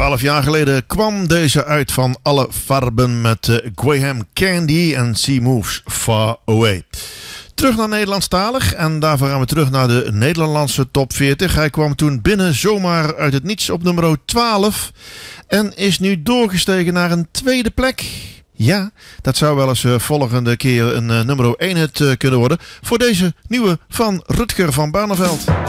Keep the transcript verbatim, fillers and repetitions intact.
Twaalf jaar geleden kwam deze uit van alle farben met uh, Graham Candy en She Moves Far Away. Terug naar Nederlandstalig en daarvoor gaan we terug naar de Nederlandse top veertig. Hij kwam toen binnen zomaar uit het niets op nummer twaalf en is nu doorgestegen naar een tweede plek. Ja, dat zou wel eens uh, volgende keer een uh, nummer één hit uh, kunnen worden voor deze nieuwe van Rutger van Barneveld.